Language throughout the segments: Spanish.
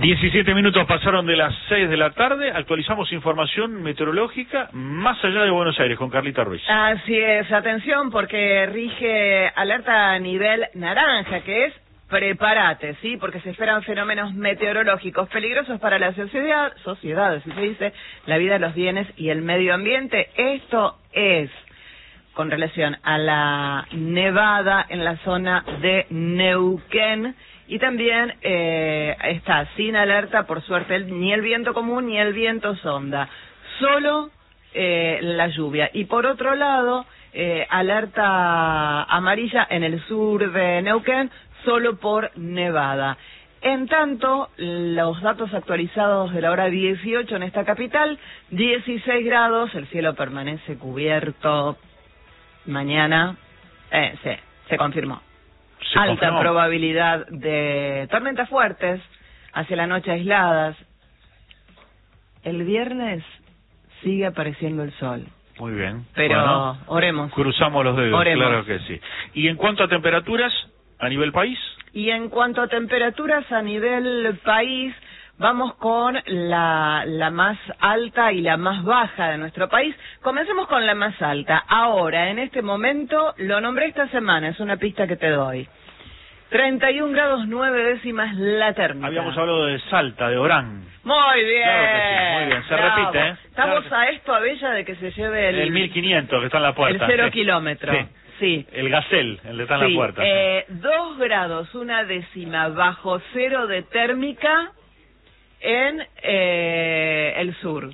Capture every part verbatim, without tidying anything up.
diecisiete minutos pasaron de las seis de la tarde, actualizamos información meteorológica más allá de Buenos Aires con Carlita Ruiz. Así es, atención porque rige alerta a nivel naranja, que es prepárate, ¿sí? Porque se esperan fenómenos meteorológicos peligrosos para la sociedad, sociedad, así se dice, la vida, los bienes y el medio ambiente. Esto es con relación a la nevada en la zona de Neuquén. Y también eh, está sin alerta, por suerte, el, ni el viento común ni el viento sonda, solo eh, la lluvia. Y por otro lado, eh, alerta amarilla en el sur de Neuquén, solo por nevada. En tanto, los datos actualizados de la hora dieciocho en esta capital, dieciséis grados, el cielo permanece cubierto. Mañana, eh, sí, se confirmó. Se Alta confirmó. probabilidad de tormentas fuertes, hacia la noche aisladas. El viernes sigue apareciendo el sol. Muy bien. Pero bueno, oremos. Cruzamos los dedos, Oremos. claro que sí. ¿Y en cuanto a temperaturas, a nivel país? Y en cuanto a temperaturas a nivel país, vamos con la, la más alta y la más baja de nuestro país. Comencemos con la más alta. Ahora, en este momento, lo nombré esta semana, es una pista que te doy. treinta y un grados nueve décimas la térmica. Habíamos hablado de Salta, de Orán. Muy bien. Claro que sí, muy bien. Se Bravo. repite, ¿eh? Estamos Claro que... a esto, a Bella, de que se lleve el... El mil quinientos que está en la puerta. El cero sí. kilómetro. Sí. Sí. El Gacel, el que está en Sí, la puerta. Eh, dos grados, una décima bajo cero de térmica en eh, el sur.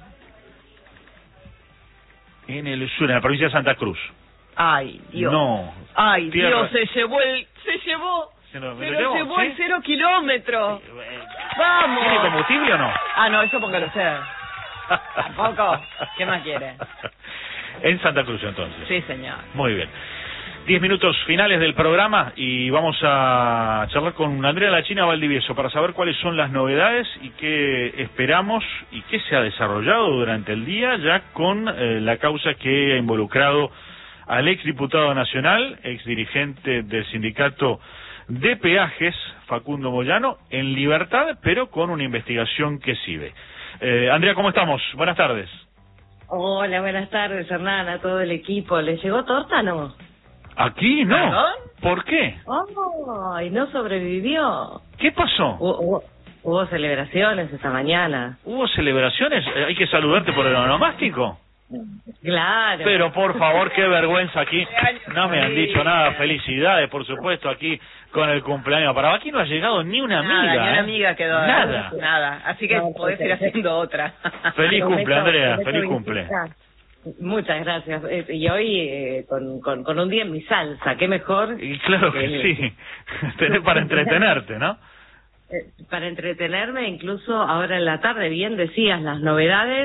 En el sur, en la provincia de Santa Cruz. Ay, Dios. No. Ay, Tierra. Dios, se llevó el... Se llevó... Se lo, Se lo lo llevó ¿sí? el cero kilómetro. Sí, eh, Vamos. ¿Tiene combustible o no? Ah, no, eso póngalo usted. Tampoco. ¿Qué más quiere? En Santa Cruz, entonces. Sí, señor. Muy bien. Diez minutos finales del programa y vamos a charlar con Andrea La China Valdivieso para saber cuáles son las novedades y qué esperamos y qué se ha desarrollado durante el día ya con eh, la causa que ha involucrado al exdiputado nacional, exdirigente del sindicato de peajes, Facundo Moyano, en libertad, pero con una investigación que sigue. Eh, Andrea, ¿cómo estamos? Buenas tardes. Hola, buenas tardes, Hernán, a todo el equipo. ¿Les llegó torta o no? ¿Aquí? No. ¿Perdón? ¿Por qué? ¡Ay, no sobrevivió! ¿Qué pasó? Hubo, hubo, hubo celebraciones esta mañana. ¿Hubo celebraciones? Eh, ¿Hay que saludarte por el onomástico? Claro. Pero por favor, qué vergüenza aquí. No me han dicho nada. Felicidades, por supuesto, aquí con el cumpleaños. Para aquí no ha llegado ni una Nada, amiga. ni una ¿eh? amiga quedó. Nada. Nada. Así que No, podés porque- ir haciendo otra. Feliz cumple, Prometo- Andrea. prometo Feliz cumple. visitar. Muchas gracias. Eh, y hoy eh, con, con, con un día en mi salsa, qué mejor. Y claro que Eh, sí. Tenés para entretenerte, ¿no? Eh, Para entretenerme, incluso ahora en la tarde, bien decías, las novedades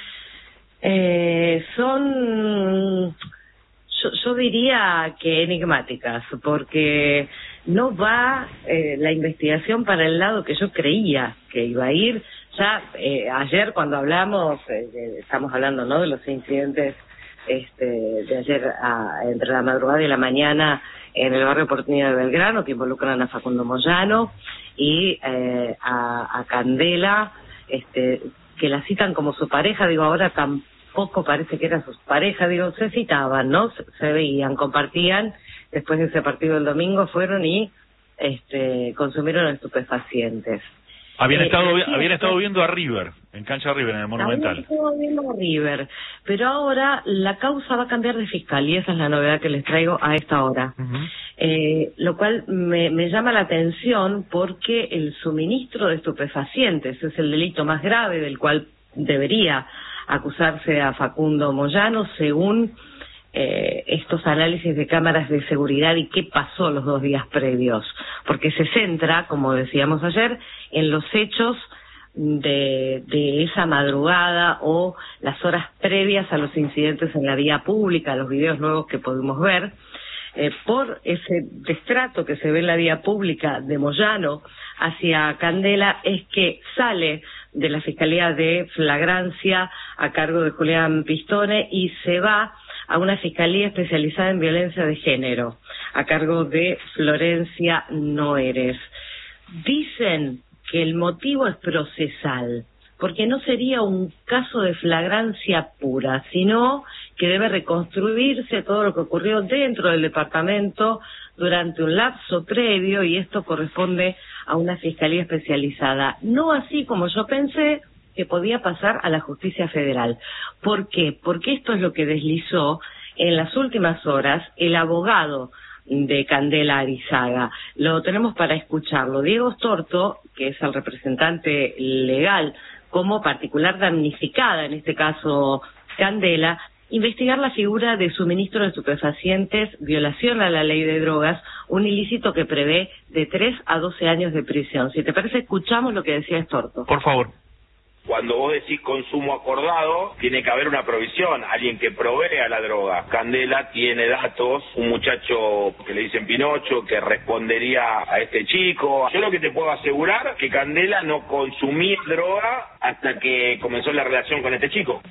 eh, son, yo, yo diría que enigmáticas, porque no va eh, la investigación para el lado que yo creía que iba a ir. Ya eh, ayer cuando hablamos, eh, de- estamos hablando no de los incidentes este, de ayer a, entre la madrugada y la mañana en el barrio Porteño de Belgrano, que involucran a Facundo Moyano y eh, a, a Candela, este, que la citan como su pareja. Digo, ahora tampoco parece que era su pareja. Digo, se citaban, ¿no? Se, se veían, compartían. Después de ese partido del domingo fueron y este, consumieron estupefacientes. Habían Eh, estado vi- sí, habían sí. estado viendo a River, en cancha River, en el Monumental. Habían estado viendo a River, pero ahora la causa va a cambiar de fiscal y esa es la novedad que les traigo a esta hora. Ujú. Eh, lo cual me, me llama la atención porque el suministro de estupefacientes es el delito más grave del cual debería acusarse a Facundo Moyano según eh, estos análisis de cámaras de seguridad y qué pasó los dos días previos, porque se centra, como decíamos ayer, en los hechos de, de esa madrugada o las horas previas a los incidentes en la vía pública, los videos nuevos que pudimos ver. Eh, por ese destrato que se ve en la vía pública de Moyano hacia Candela, es que sale de la Fiscalía de Flagrancia a cargo de Julián Pistone y se va a una fiscalía especializada en violencia de género a cargo de Florencia Noeres. Dicen que el motivo es procesal, porque no sería un caso de flagrancia pura, sino que debe reconstruirse todo lo que ocurrió dentro del departamento durante un lapso previo, y esto corresponde a una fiscalía especializada. No así como yo pensé que podía pasar a la justicia federal. ¿Por qué? Porque esto es lo que deslizó en las últimas horas el abogado de Candela Arizaga. Lo tenemos para escucharlo. Diego Storto, que es el representante legal como particular damnificada, en este caso Candela, investigar la figura de suministro de estupefacientes, violación a la ley de drogas, un ilícito que prevé de tres a doce años de prisión. Si te parece, escuchamos lo que decía Storto. Por favor. Cuando vos decís consumo acordado, tiene que haber una provisión, alguien que provea la droga. Candela tiene datos, un muchacho que le dicen Pinocho, que respondería a este chico. Yo lo que te puedo asegurar que Candela no consumía droga hasta que comenzó la relación con este chico.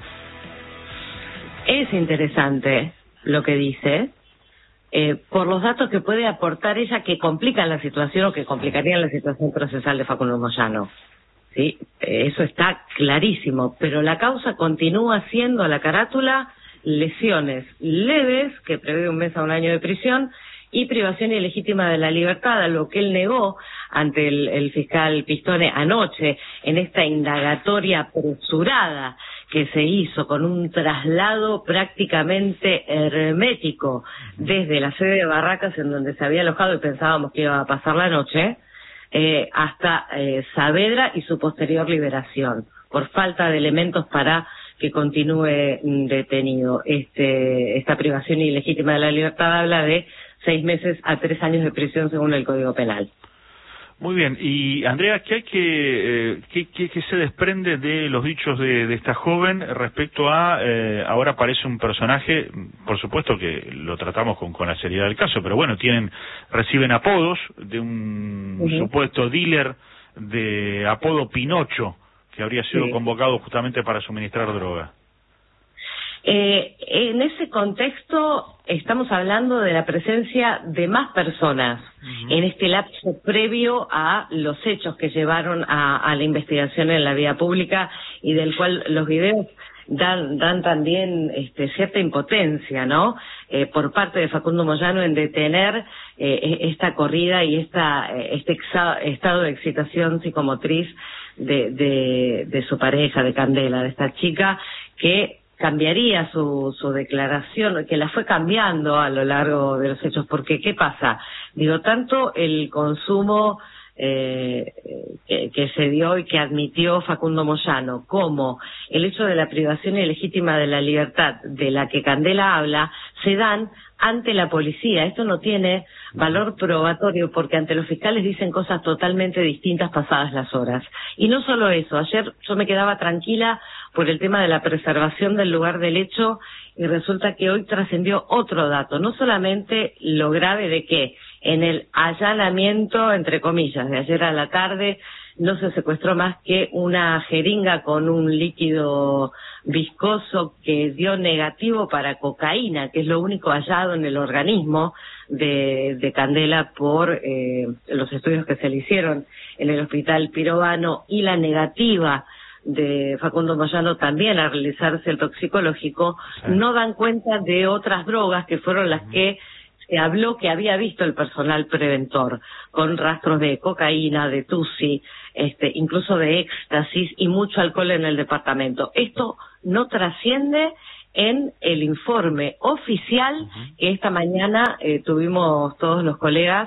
Es interesante lo que dice, eh, por los datos que puede aportar ella que complican la situación o que complicarían la situación procesal de Facundo Moyano. Sí, eso está clarísimo, pero la causa continúa siendo a la carátula lesiones leves, que prevé un mes a un año de prisión, y privación ilegítima de la libertad, a lo que él negó ante el, el fiscal Pistone anoche en esta indagatoria apresurada que se hizo con un traslado prácticamente hermético desde la sede de Barracas, en donde se había alojado y pensábamos que iba a pasar la noche, Eh, hasta eh, Saavedra y su posterior liberación, por falta de elementos para que continúe detenido. Este, esta privación ilegítima de la libertad habla de seis meses a tres años de prisión según el Código Penal. Muy bien, y Andrea, ¿qué hay que, eh, qué, qué, qué se desprende de los dichos de, de esta joven respecto a, eh, ahora aparece un personaje, por supuesto que lo tratamos con, con la seriedad del caso, pero bueno, tienen, reciben apodos de un uh-huh. supuesto dealer de apodo Pinocho, que habría sido sí. convocado justamente para suministrar droga? Eh, en ese contexto estamos hablando de la presencia de más personas uh-huh. en este lapso previo a los hechos que llevaron a, a la investigación en la vía pública y del cual los videos dan, dan también este, cierta impotencia, ¿no? Eh, por parte de Facundo Moyano en detener eh, esta corrida y esta, este exa, estado de excitación psicomotriz de, de, de su pareja, de Candela, de esta chica que cambiaría su, su declaración, que la fue cambiando a lo largo de los hechos, porque ¿qué pasa? Digo, tanto el consumo eh, que, que se dio y que admitió Facundo Moyano, como el hecho de la privación ilegítima de la libertad de la que Candela habla, se dan ante la policía. Esto no tiene valor probatorio porque ante los fiscales dicen cosas totalmente distintas pasadas las horas. Y no solo eso, ayer yo me quedaba tranquila por el tema de la preservación del lugar del hecho y resulta que hoy trascendió otro dato, no solamente lo grave de que en el allanamiento, entre comillas, de ayer a la tarde no se secuestró más que una jeringa con un líquido viscoso que dio negativo para cocaína, que es lo único hallado en el organismo de, de Candela por eh, los estudios que se le hicieron en el hospital Pirovano, y la negativa de Facundo Moyano también a realizarse el toxicológico, sí. no dan cuenta de otras drogas que fueron las que se habló que había visto el personal preventor, con rastros de cocaína, de tusi, este, incluso de éxtasis y mucho alcohol en el departamento. Esto no trasciende en el informe oficial uh-huh. que esta mañana eh, tuvimos todos los colegas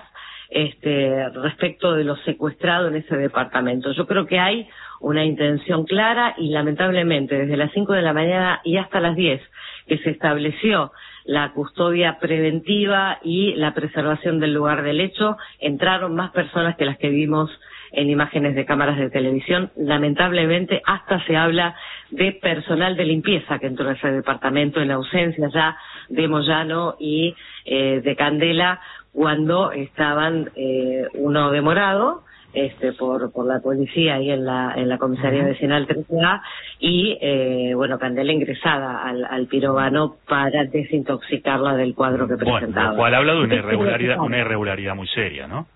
este, respecto de lo secuestrado en ese departamento. Yo creo que hay una intención clara y lamentablemente desde las cinco de la mañana y hasta las diez que se estableció la custodia preventiva y la preservación del lugar del hecho, entraron más personas que las que vimos en imágenes de cámaras de televisión. Lamentablemente hasta se habla de personal de limpieza que entró en ese departamento en ausencia ya de Moyano y eh, de Candela, cuando estaban eh, uno demorado este por por la policía ahí en la en la comisaría uh-huh. vecinal trece A y eh, bueno, Candela ingresada al, al Pirovano para desintoxicarla del cuadro que presentaba. Bueno, lo cual habla de una irregularidad, una irregularidad muy seria, ¿no?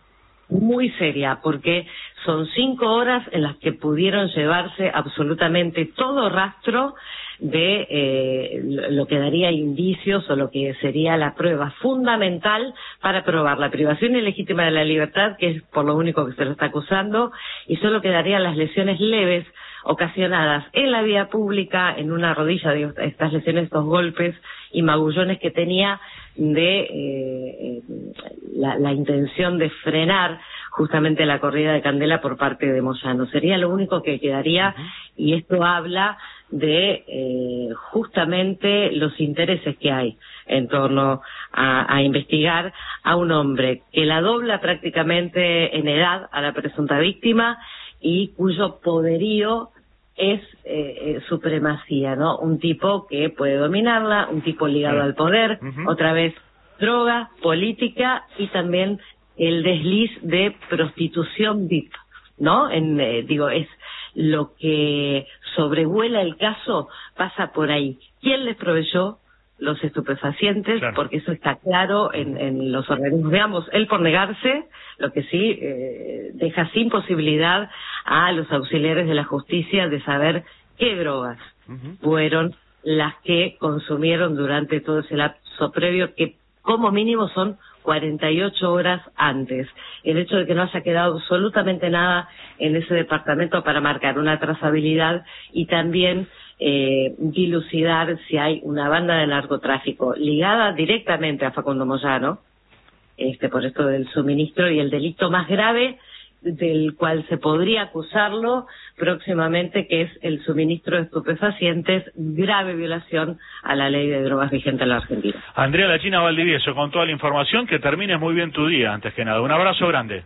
muy seria, porque son cinco horas en las que pudieron llevarse absolutamente todo rastro de eh, lo que daría indicios o lo que sería la prueba fundamental para probar la privación ilegítima de la libertad, que es por lo único que se lo está acusando, y solo quedarían las lesiones leves ocasionadas en la vía pública, en una rodilla, digo, estas lesiones, estos golpes y magullones que tenía de eh, la, la intención de frenar justamente la corrida de Candela por parte de Moyano. Sería lo único que quedaría, uh-huh. y esto habla de eh, justamente los intereses que hay en torno a, a investigar a un hombre que la dobla prácticamente en edad a la presunta víctima y cuyo poderío es eh, supremacía, ¿no? Un tipo que puede dominarla, un tipo ligado sí. al poder, uh-huh. otra vez droga, política y también el desliz de prostitución V I P, ¿no? En, eh, digo, es lo que sobrevuela el caso, pasa por ahí. ¿Quién les proveyó los estupefacientes? Claro. Porque eso está claro en, en los organismos de ambos. Él por negarse, lo que sí eh, deja sin posibilidad a los auxiliares de la justicia de saber qué drogas uh-huh. fueron las que consumieron durante todo ese lapso previo, que como mínimo son cuarenta y ocho horas antes. El hecho de que no haya quedado absolutamente nada en ese departamento para marcar una trazabilidad y también eh, dilucidar si hay una banda de narcotráfico ligada directamente a Facundo Moyano, este, por esto del suministro, y el delito más grave del cual se podría acusarlo próximamente, que es el suministro de estupefacientes, grave violación a la ley de drogas vigente en la Argentina. Andrea La China Valdivieso, con toda la información, que termines muy bien tu día, antes que nada. Un abrazo grande.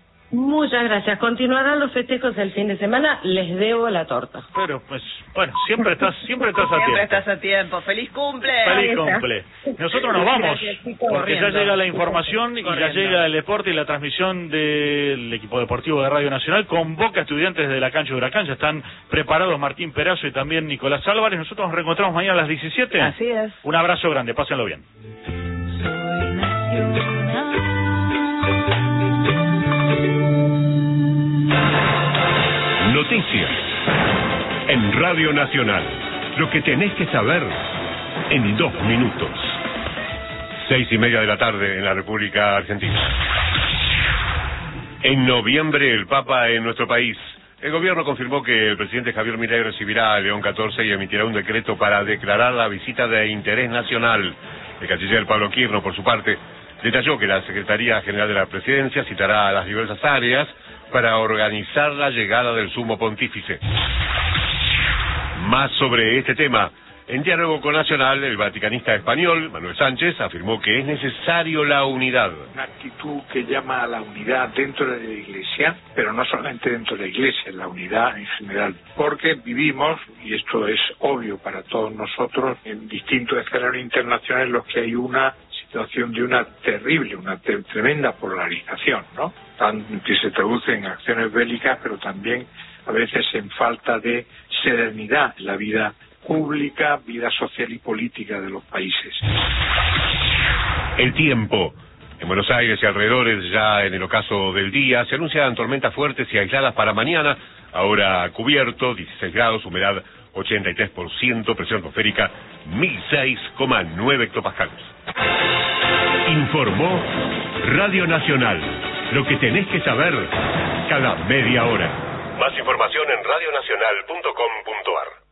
Muchas gracias. Continuarán los festejos el fin de semana. Les debo la torta. Pero, pues, bueno, siempre estás, siempre estás a tiempo. Siempre estás a tiempo. ¡Feliz cumple! ¡Feliz cumple! Nosotros nos vamos, porque ya llega la información y ya llega el deporte y la transmisión del equipo deportivo de Radio Nacional. Convoca a estudiantes de la cancha de Huracán. Ya están preparados Martín Perazo y también Nicolás Álvarez. Nosotros nos reencontramos mañana a las diecisiete. Así es. Un abrazo grande. Pásenlo bien. Noticias en Radio Nacional. Lo que tenés que saber en dos minutos. Seis y media de la tarde en la República Argentina. En noviembre el Papa en nuestro país. El gobierno confirmó que el presidente Javier Milei recibirá a León catorce y emitirá un decreto para declarar la visita de interés nacional. El canciller Pablo Quirno, por su parte, detalló que la Secretaría General de la Presidencia citará a las diversas áreas para organizar la llegada del sumo pontífice. Más sobre este tema. En diálogo con Nacional, el vaticanista español, Manuel Sánchez, afirmó que es necesario la unidad. Una actitud que llama a la unidad dentro de la Iglesia, pero no solamente dentro de la Iglesia, la unidad en general. Porque vivimos, y esto es obvio para todos nosotros, en distintos escenarios internacionales en los que hay una situación de una terrible, una te- tremenda polarización, ¿no? Tan, que se traduce en acciones bélicas, pero también a veces en falta de serenidad en la vida pública, vida social y política de los países. El tiempo. En Buenos Aires y alrededores, ya en el ocaso del día, se anuncian tormentas fuertes y aisladas para mañana. Ahora cubierto, dieciséis grados, humedad ochenta y tres por ciento, presión atmosférica mil seis coma nueve hectopascales. Informó Radio Nacional. Lo que tenés que saber cada media hora. Más información en radionacional punto com punto ar.